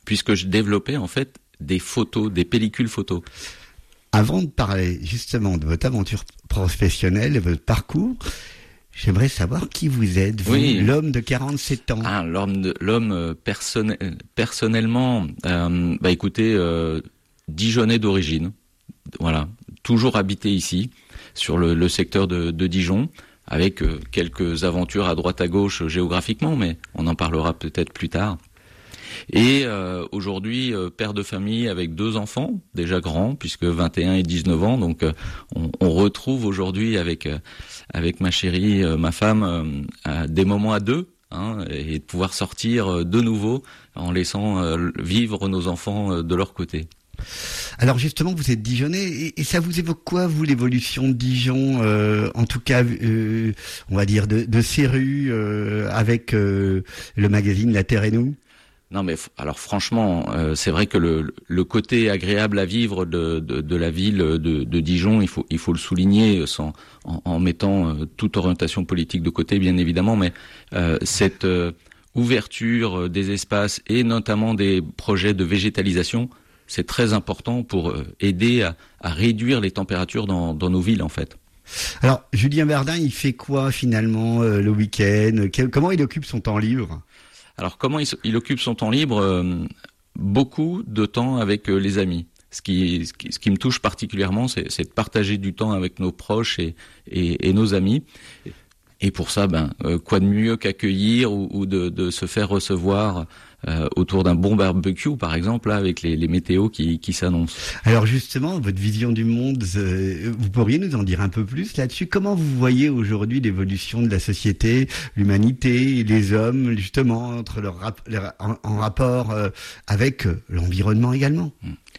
puisque je développais en fait des photos, des pellicules photos. Avant de parler justement de votre aventure professionnelle et votre parcours, j'aimerais savoir qui vous êtes, vous, l'homme de 47 ans. Ah, personnellement, écoutez, Dijonnais d'origine, voilà, toujours habité ici, sur le secteur de Dijon, avec quelques aventures à droite à gauche géographiquement, mais on en parlera peut-être plus tard. Et aujourd'hui, père de famille avec 2 enfants, déjà grands, puisque 21 et 19 ans. Donc on retrouve aujourd'hui avec ma chérie, ma femme, des moments à 2, et de pouvoir sortir de nouveau en laissant vivre nos enfants de leur côté. Alors justement, vous êtes Dijonnais, et ça vous évoque quoi, vous, l'évolution de Dijon, en tout cas, on va dire, de ces rues, avec le magazine La Terre et nous? Non, mais alors franchement, c'est vrai que le côté agréable à vivre de la ville de Dijon, il faut le souligner en mettant toute orientation politique de côté, bien évidemment, mais cette ouverture des espaces et notamment des projets de végétalisation, c'est très important pour aider à réduire les températures dans nos villes, en fait. Alors, Julien Verdun, il fait quoi finalement le week-end? Comment il occupe son temps libre? Alors, comment il occupe son temps libre? Beaucoup de temps avec les amis. Ce qui me touche particulièrement, c'est de partager du temps avec nos proches et nos amis. Et pour ça, quoi de mieux qu'accueillir ou de se faire recevoir autour d'un bon barbecue, par exemple, là, avec les météos qui s'annoncent. Alors justement, votre vision du monde, vous pourriez nous en dire un peu plus là-dessus? Comment vous voyez aujourd'hui l'évolution de la société, l'humanité, les hommes, justement, entre en rapport avec l'environnement également?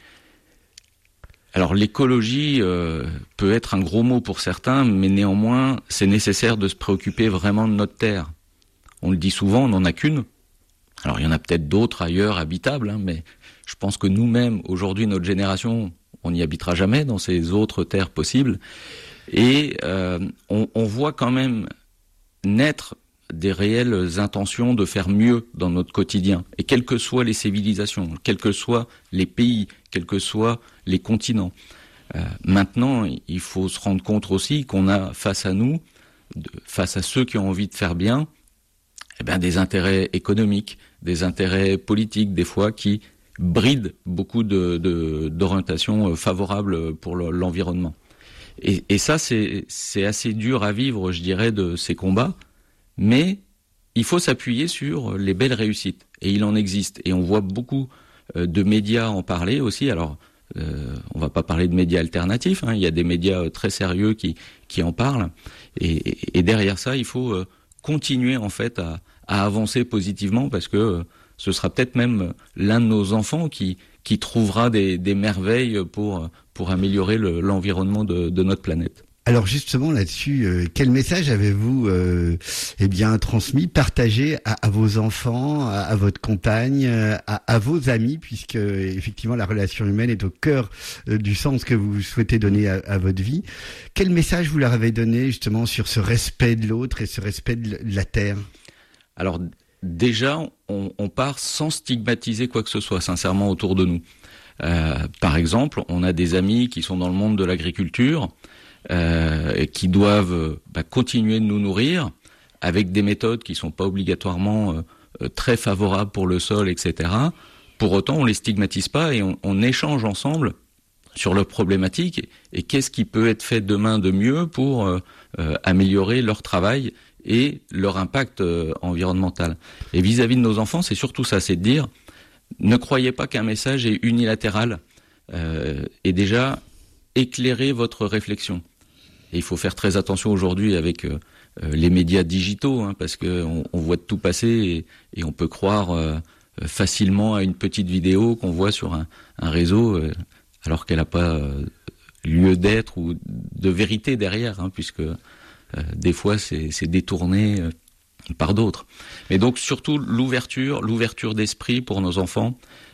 Alors l'écologie peut être un gros mot pour certains, mais néanmoins, c'est nécessaire de se préoccuper vraiment de notre terre. On le dit souvent, on n'en a qu'une. Alors il y en a peut-être d'autres ailleurs habitables, mais je pense que nous-mêmes, aujourd'hui, notre génération, on n'y habitera jamais dans ces autres terres possibles. Et on voit quand même naître des réelles intentions de faire mieux dans notre quotidien. Et quelles que soient les civilisations, quels que soient les pays, quels que soient les continents. Maintenant, il faut se rendre compte aussi qu'on a face à nous, face à ceux qui ont envie de faire bien, des intérêts économiques, des intérêts politiques, des fois, qui brident beaucoup d'orientations favorables pour l'environnement. Et ça, c'est assez dur à vivre, je dirais, de ces combats, mais il faut s'appuyer sur les belles réussites. Et il en existe. Et on voit beaucoup de médias en parler aussi. Alors, on va pas parler de médias alternatifs, il y a des médias très sérieux qui en parlent. Et derrière ça, il faut continuer en fait à avancer positivement, parce que ce sera peut-être même l'un de nos enfants qui trouvera des merveilles pour améliorer l'environnement de notre planète. Alors justement là-dessus, quel message avez-vous transmis, partagé à vos enfants, à votre compagne, à vos amis, puisque effectivement la relation humaine est au cœur du sens que vous souhaitez donner à votre vie. Quel message vous leur avez donné justement sur ce respect de l'autre et ce respect de la terre? Alors déjà, on part sans stigmatiser quoi que ce soit, sincèrement, autour de nous. Par exemple, on a des amis qui sont dans le monde de l'agriculture, qui doivent continuer de nous nourrir avec des méthodes qui sont pas obligatoirement très favorables pour le sol, etc. Pour autant, on les stigmatise pas et on échange ensemble sur leurs problématiques et qu'est-ce qui peut être fait demain de mieux pour améliorer leur travail et leur impact environnemental. Et vis-à-vis de nos enfants, c'est surtout ça, c'est de dire, ne croyez pas qu'un message est unilatéral, et déjà éclairez votre réflexion. Et il faut faire très attention aujourd'hui avec les médias digitaux, parce que on voit de tout passer et on peut croire facilement à une petite vidéo qu'on voit sur un réseau, alors qu'elle n'a pas lieu d'être ou de vérité derrière, puisque des fois c'est détourné par d'autres. Mais donc surtout l'ouverture d'esprit pour nos enfants,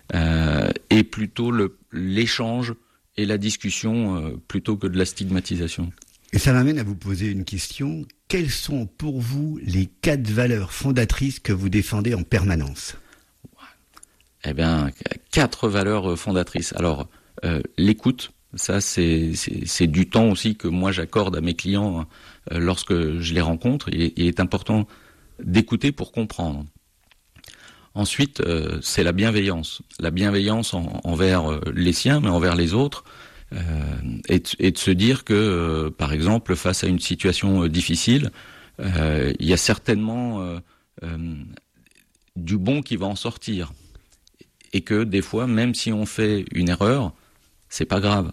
et plutôt l'échange et la discussion plutôt que de la stigmatisation. Et ça m'amène à vous poser une question. Quelles sont pour vous les 4 valeurs fondatrices que vous défendez en permanence? Eh bien, 4 valeurs fondatrices. Alors, l'écoute, ça c'est du temps aussi que moi j'accorde à mes clients lorsque je les rencontre. Il est important d'écouter pour comprendre. Ensuite, c'est la bienveillance. La bienveillance envers les siens, mais envers les autres. Et de se dire que, par exemple, face à une situation difficile, il y a certainement du bon qui va en sortir. Et que des fois, même si on fait une erreur, c'est pas grave.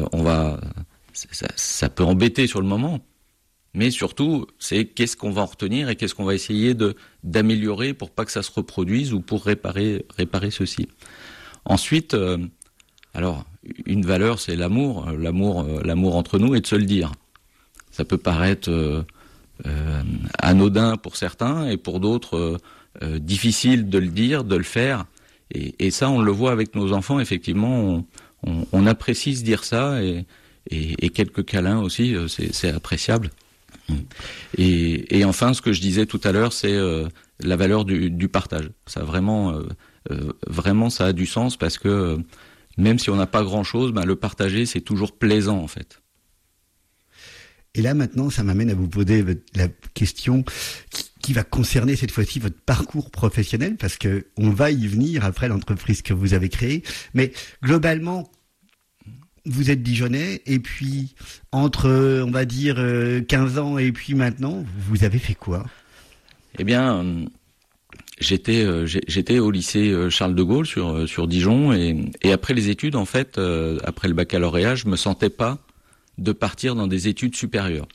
Ça peut embêter sur le moment. Mais surtout, c'est qu'est-ce qu'on va en retenir et qu'est-ce qu'on va essayer d'améliorer pour pas que ça se reproduise ou pour réparer ceci. Ensuite, alors, une valeur, c'est l'amour entre nous et de se le dire. Ça peut paraître anodin pour certains et pour d'autres difficile de le dire, de le faire. Et ça, on le voit avec nos enfants, effectivement, on apprécie se dire ça et quelques câlins aussi, c'est appréciable. Et enfin, ce que je disais tout à l'heure, c'est la valeur du partage. Ça vraiment, ça a du sens parce que même si on n'a pas grand-chose, le partager, c'est toujours plaisant en fait. Et là maintenant, ça m'amène à vous poser la question qui va concerner cette fois-ci votre parcours professionnel, parce que on va y venir après l'entreprise que vous avez créée. Mais globalement, vous êtes Dijonnais, et puis entre, on va dire, 15 ans et puis maintenant, vous avez fait quoi ? Eh bien, j'étais au lycée Charles de Gaulle sur Dijon, et après les études, en fait, après le baccalauréat, je me sentais pas de partir dans des études supérieures.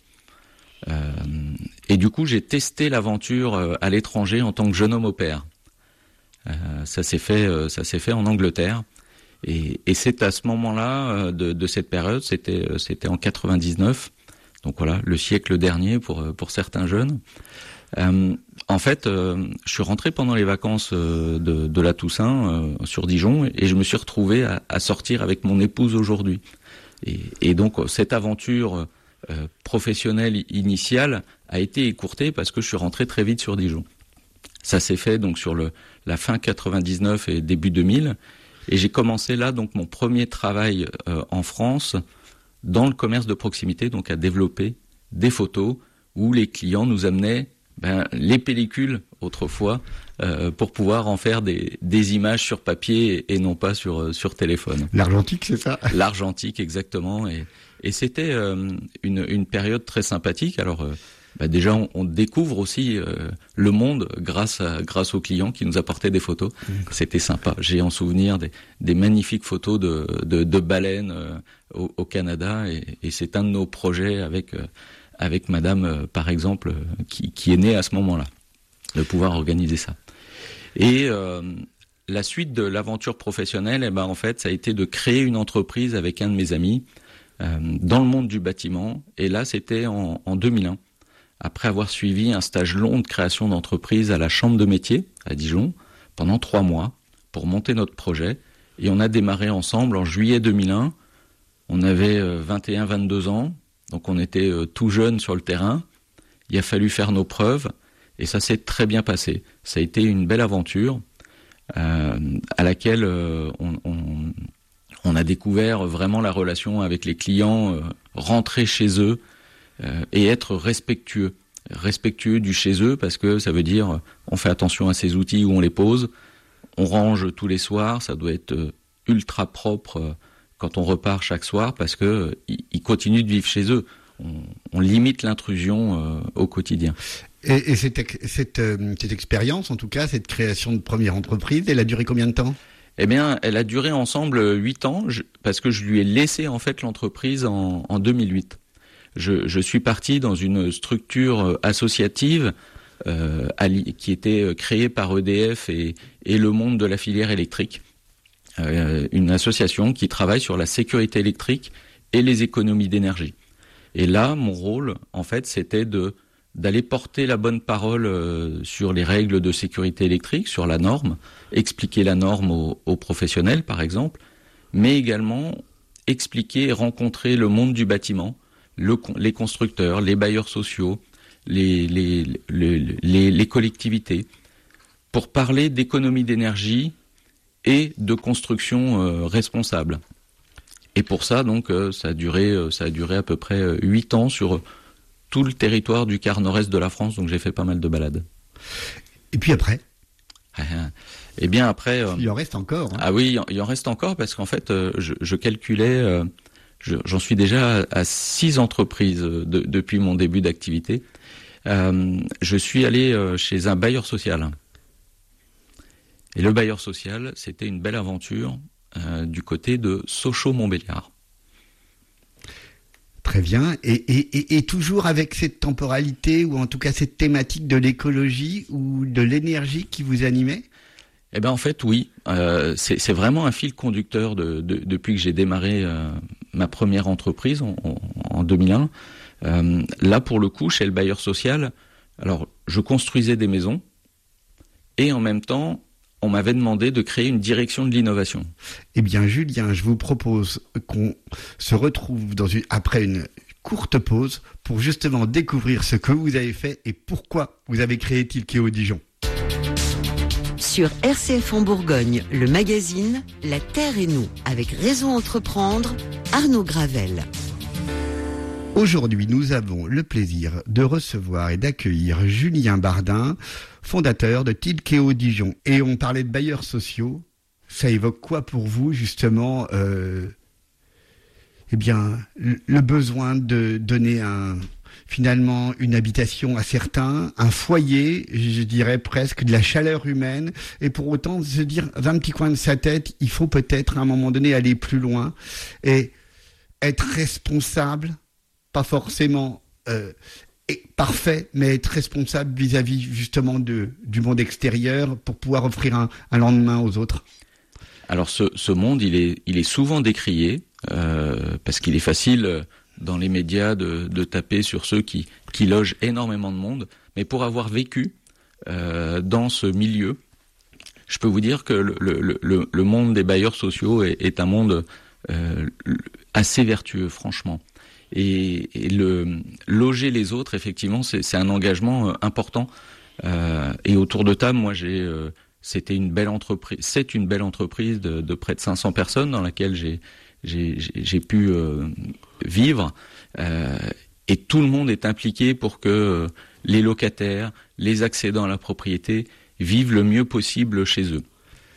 Et du coup, j'ai testé l'aventure à l'étranger en tant que jeune homme au pair. Ça s'est fait en Angleterre. Et c'est à ce moment-là de cette période, c'était en 99. Donc voilà, le siècle dernier pour certains jeunes. En fait, je suis rentré pendant les vacances de la Toussaint sur Dijon, et je me suis retrouvé à sortir avec mon épouse aujourd'hui. Et donc cette aventure professionnelle initiale a été écourtée parce que je suis rentré très vite sur Dijon. Ça s'est fait donc sur la fin 99 et début 2000, et j'ai commencé là donc mon premier travail en France dans le commerce de proximité, donc à développer des photos où les clients nous amenaient les pellicules autrefois pour pouvoir en faire des images sur papier et non pas sur téléphone. L'argentique, c'est ça ? L'argentique, exactement. Et c'était une période très sympathique. Alors déjà, on découvre aussi le monde grâce aux clients qui nous apportaient des photos. C'était sympa. J'ai en souvenir des magnifiques photos de baleines au Canada, et c'est un de nos projets avec madame, par exemple, qui est née à ce moment-là, de pouvoir organiser ça. Et la suite de l'aventure professionnelle, en fait, ça a été de créer une entreprise avec un de mes amis dans le monde du bâtiment. Et là, c'était en 2001. Après avoir suivi un stage long de création d'entreprise à la Chambre de métier à Dijon pendant 3 mois pour monter notre projet. Et on a démarré ensemble en juillet 2001. On avait 21-22 ans, donc on était tout jeunes sur le terrain. Il a fallu faire nos preuves et ça s'est très bien passé. Ça a été une belle aventure à laquelle on a découvert vraiment la relation avec les clients, rentrer chez eux, et être respectueux du chez eux, parce que ça veut dire on fait attention à ses outils où on les pose, on range tous les soirs, ça doit être ultra propre quand on repart chaque soir, parce que ils continuent de vivre chez eux. On limite l'intrusion au quotidien. Et cette expérience, en tout cas, cette création de première entreprise, elle a duré combien de temps ? Eh bien, elle a duré ensemble 8 ans, parce que je lui ai laissé en fait l'entreprise en 2008. Je suis parti dans une structure associative qui était créée par EDF et le monde de la filière électrique. Une association qui travaille sur la sécurité électrique et les économies d'énergie. Et là, mon rôle, en fait, c'était d'aller porter la bonne parole sur les règles de sécurité électrique, sur la norme, expliquer la norme aux professionnels, par exemple, mais également expliquer et rencontrer le monde du bâtiment, les constructeurs, les bailleurs sociaux, les collectivités, pour parler d'économie d'énergie et de construction responsable. Et pour ça, donc, ça a duré à peu près 8 ans sur tout le territoire du quart nord-est de la France, donc j'ai fait pas mal de balades. Et puis après ? Eh bien après... il en reste encore. Hein. Ah oui, il en reste encore parce qu'en fait, je calculais, j'en suis déjà à 6 entreprises depuis mon début d'activité. Je suis allé chez un bailleur social. Et le bailleur social, c'était une belle aventure du côté de Sochaux-Montbéliard. Très bien. Et toujours avec cette temporalité, ou en tout cas cette thématique de l'écologie ou de l'énergie qui vous animait ? Eh ben en fait, oui. C'est vraiment un fil conducteur depuis que j'ai démarré ma première entreprise en 2001. Là, pour le coup, chez le bailleur social, alors je construisais des maisons et en même temps, on m'avait demandé de créer une direction de l'innovation. Eh bien, Julien, je vous propose qu'on se retrouve après une courte pause pour justement découvrir ce que vous avez fait et pourquoi vous avez créé Tilkeo Dijon. Sur RCF en Bourgogne, le magazine La Terre et nous, avec Réseau Entreprendre, Arnaud Gravel. Aujourd'hui, nous avons le plaisir de recevoir et d'accueillir Julien Bardin, fondateur de Tilkeo Dijon. Et on parlait de bailleurs sociaux. Ça évoque quoi pour vous, justement, eh bien, le besoin de donner finalement une habitation à certains, un foyer, je dirais presque de la chaleur humaine, et pour autant se dire, dans un petit coin de sa tête, il faut peut-être à un moment donné aller plus loin et être responsable, pas forcément parfait, mais être responsable vis-à-vis justement du monde extérieur pour pouvoir offrir un lendemain aux autres. Alors ce monde, il est souvent décrié parce qu'il est facile dans les médias de taper sur ceux qui logent énormément de monde. Mais pour avoir vécu dans ce milieu, je peux vous dire que le monde des bailleurs sociaux est un monde assez vertueux, franchement. Et loger les autres, effectivement, c'est un engagement important. Et autour de table, moi, c'est une belle entreprise de près de 500 personnes dans laquelle j'ai pu vivre. Et tout le monde est impliqué pour que les locataires, les accédants à la propriété vivent le mieux possible chez eux.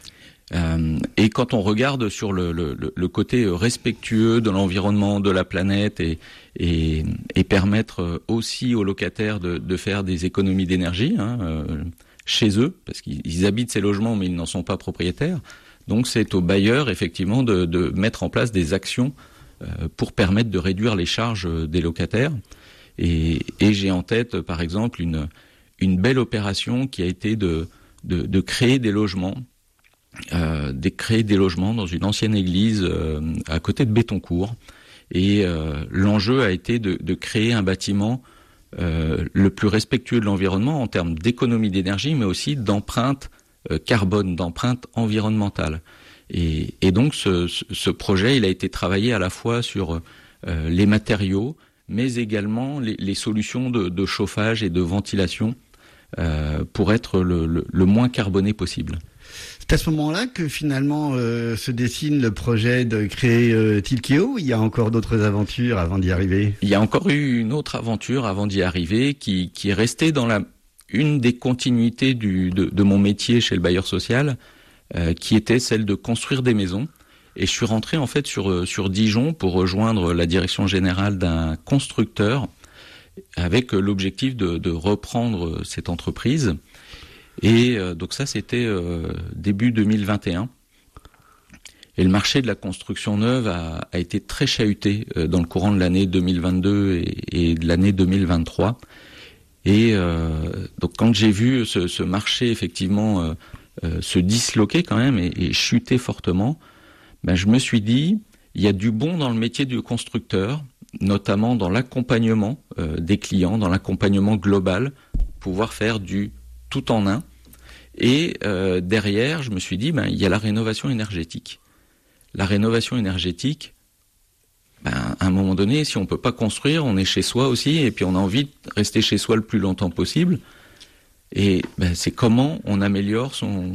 Et quand on regarde sur le côté respectueux de l'environnement, de la planète et permettre aussi aux locataires de faire des économies d'énergie chez eux, parce qu'ils habitent ces logements mais ils n'en sont pas propriétaires, donc c'est aux bailleurs effectivement de mettre en place des actions pour permettre de réduire les charges des locataires. Et j'ai en tête par exemple une belle opération qui a été de créer des logements. Créer des logements dans une ancienne église à côté de Bétoncourt. Et l'enjeu a été de créer un bâtiment le plus respectueux de l'environnement en termes d'économie d'énergie, mais aussi d'empreinte carbone, d'empreinte environnementale. Et donc ce projet, il a été travaillé à la fois sur les matériaux, mais également les solutions de chauffage et de ventilation pour être le moins carboné possible. C'est à ce moment-là que finalement se dessine le projet de créer Tilkeo. Il y a encore d'autres aventures avant d'y arriver. Il y a encore eu une autre aventure avant d'y arriver qui est restée dans une des continuités de mon métier chez le bailleur social, qui était celle de construire des maisons. Et je suis rentré en fait sur Dijon pour rejoindre la direction générale d'un constructeur avec l'objectif de reprendre cette entreprise. Et donc ça, c'était début 2021. Et le marché de la construction neuve a été très chahuté dans le courant de l'année 2022 et de l'année 2023. Et donc quand j'ai vu ce marché effectivement se disloquer quand même et chuter fortement, je me suis dit, il y a du bon dans le métier du constructeur, notamment dans l'accompagnement des clients, dans l'accompagnement global, pouvoir faire du tout en un. Et derrière, je me suis dit, il y a la rénovation énergétique. La rénovation énergétique, à un moment donné, si on peut pas construire, on est chez soi aussi, et puis on a envie de rester chez soi le plus longtemps possible. Et c'est comment on améliore son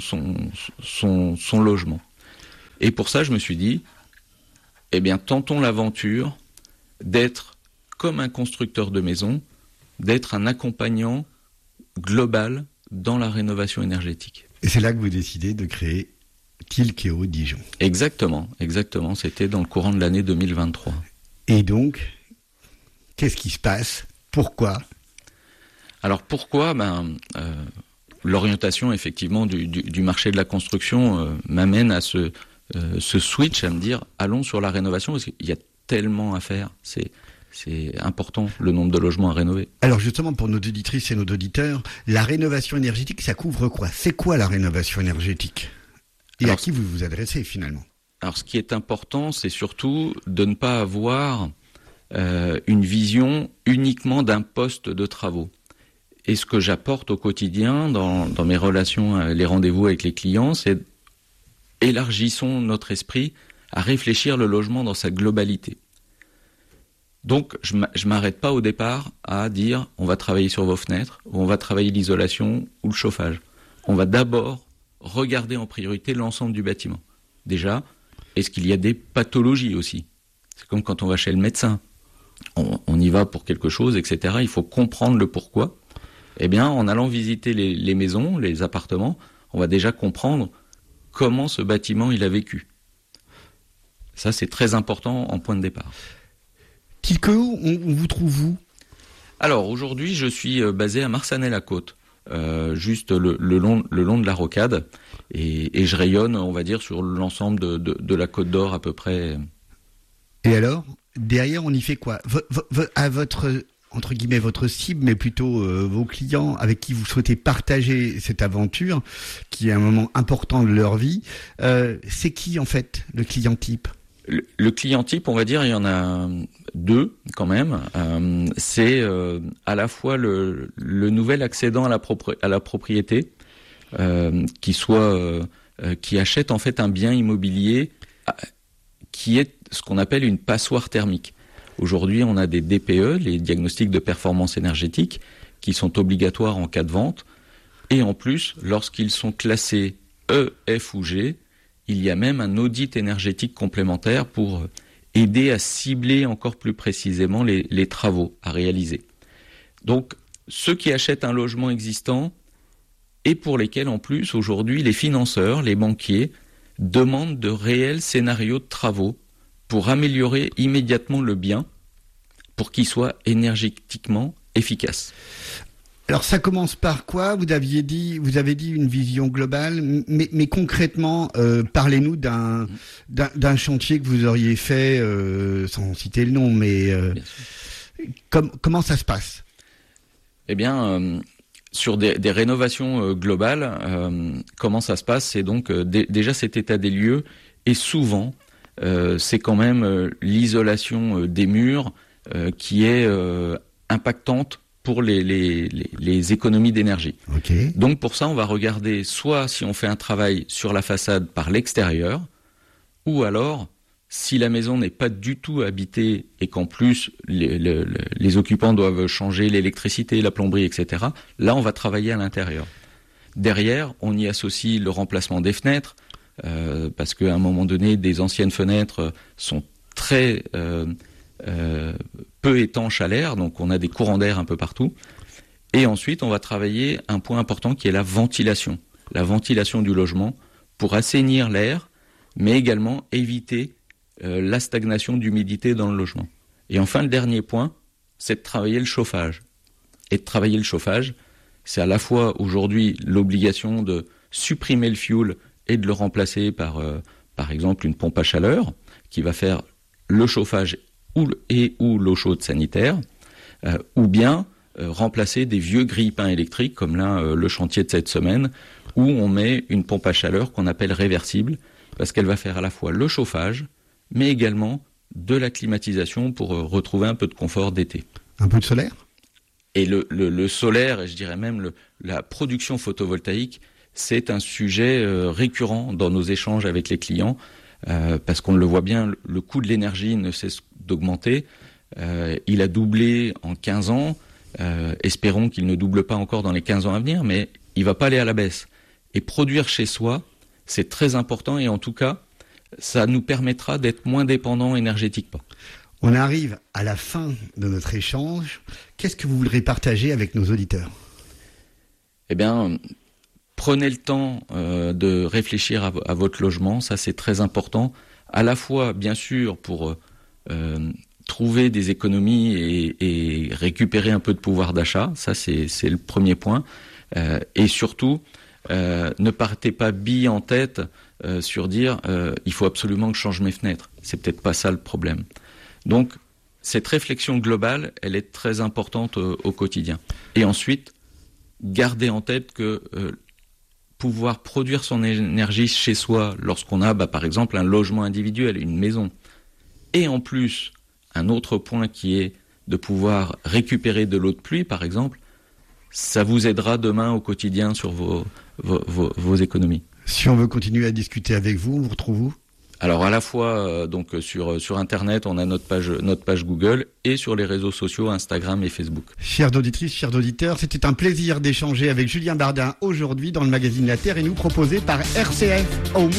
logement. Et pour ça, je me suis dit, tentons l'aventure d'être comme un constructeur de maison, d'être un accompagnant global dans la rénovation énergétique. Et c'est là que vous décidez de créer Tilkeo Dijon. Exactement. C'était dans le courant de l'année 2023. Et donc, qu'est-ce qui se passe ? Pourquoi ? Alors pourquoi ? L'orientation effectivement du marché de la construction m'amène à ce switch, à me dire allons sur la rénovation parce qu'il y a tellement à faire. C'est important le nombre de logements à rénover. Alors justement, pour nos auditrices et nos auditeurs, la rénovation énergétique, ça couvre quoi ? C'est quoi la rénovation énergétique ? Et à qui vous vous adressez finalement ? Alors ce qui est important, c'est surtout de ne pas avoir une vision uniquement d'un poste de travaux. Et ce que j'apporte au quotidien dans mes relations, les rendez-vous avec les clients, c'est élargissons notre esprit à réfléchir le logement dans sa globalité. Donc, je m'arrête pas au départ à dire on va travailler sur vos fenêtres, ou on va travailler l'isolation ou le chauffage. On va d'abord regarder en priorité l'ensemble du bâtiment. Déjà, est-ce qu'il y a des pathologies aussi ? C'est comme quand on va chez le médecin. On y va pour quelque chose, etc. Il faut comprendre le pourquoi. En allant visiter les maisons, les appartements, on va déjà comprendre comment ce bâtiment il a vécu. Ça, c'est très important en point de départ. Tilkeo, on vous trouve où ? Alors, aujourd'hui, je suis basé à Marsanais-la-Côte, juste le long de la rocade, et je rayonne, on va dire, sur l'ensemble de la Côte d'Or à peu près. Et alors, derrière, on y fait quoi ? À votre, entre guillemets, votre cible, mais plutôt vos clients avec qui vous souhaitez partager cette aventure, qui est un moment important de leur vie, c'est qui, en fait, le client type ? Le client type, on va dire, il y en a deux quand même. C'est à la fois le nouvel accédant à la propriété, qui achète en fait un bien immobilier qui est ce qu'on appelle une passoire thermique. Aujourd'hui, on a des DPE, les diagnostics de performance énergétique, qui sont obligatoires en cas de vente. Et en plus, lorsqu'ils sont classés E, F ou G, il y a même un audit énergétique complémentaire pour aider à cibler encore plus précisément les travaux à réaliser. Donc, ceux qui achètent un logement existant et pour lesquels, en plus, aujourd'hui, les financeurs, les banquiers, demandent de réels scénarios de travaux pour améliorer immédiatement le bien pour qu'il soit énergétiquement efficace. Alors ça commence par quoi ? Vous avez dit une vision globale, mais concrètement, parlez-nous d'un chantier que vous auriez fait, sans citer le nom, mais comment ça se passe ? Sur des rénovations globales, comment ça se passe ? C'est donc déjà cet état des lieux, et souvent, c'est quand même l'isolation des murs qui est impactante pour les économies d'énergie. Okay. Donc pour ça, on va regarder soit si on fait un travail sur la façade par l'extérieur, ou alors si la maison n'est pas du tout habitée et qu'en plus les occupants doivent changer l'électricité, la plomberie, etc. Là, on va travailler à l'intérieur. Derrière, on y associe le remplacement des fenêtres, parce qu'à un moment donné, des anciennes fenêtres sont très peu étanches à l'air, donc on a des courants d'air un peu partout. Et ensuite, on va travailler un point important qui est la ventilation du logement pour assainir l'air, mais également éviter la stagnation d'humidité dans le logement. Et enfin, le dernier point, c'est de travailler le chauffage. Et de travailler le chauffage, c'est à la fois aujourd'hui l'obligation de supprimer le fioul et de le remplacer par exemple une pompe à chaleur qui va faire le chauffage ou l'eau chaude sanitaire, ou bien remplacer des vieux grille-pains électriques, comme là le chantier de cette semaine, où on met une pompe à chaleur qu'on appelle réversible, parce qu'elle va faire à la fois le chauffage, mais également de la climatisation pour retrouver un peu de confort d'été. Un peu de solaire ? Et le solaire, et je dirais même la production photovoltaïque, c'est un sujet récurrent dans nos échanges avec les clients, parce qu'on le voit bien, le coût de l'énergie ne cesse d'augmenter. Il a doublé en 15 ans, Espérons qu'il ne double pas encore dans les 15 ans à venir, mais il va pas aller à la baisse. Et produire chez soi, c'est très important et en tout cas, ça nous permettra d'être moins dépendants énergétiquement. On arrive à la fin de notre échange. Qu'est-ce que vous voudrez partager avec nos auditeurs ? Eh bien, prenez le temps de réfléchir à votre logement, ça c'est très important, à la fois bien sûr pour trouver des économies et récupérer un peu de pouvoir d'achat, ça c'est le premier point, et surtout ne partez pas bille en tête sur dire il faut absolument que je change mes fenêtres, c'est peut-être pas ça le problème. Donc cette réflexion globale, elle est très importante au quotidien. Et ensuite, gardez en tête que pouvoir produire son énergie chez soi lorsqu'on a par exemple un logement individuel, une maison, et en plus un autre point qui est de pouvoir récupérer de l'eau de pluie par exemple, ça vous aidera demain au quotidien sur vos économies. Si on veut continuer à discuter avec vous, on vous retrouve où ? Alors à la fois donc sur internet, on a notre page Google et sur les réseaux sociaux Instagram et Facebook. Chères auditrices, chers auditeurs, c'était un plaisir d'échanger avec Julien Bardin aujourd'hui dans le magazine La Terre et nous proposé par RCF. Au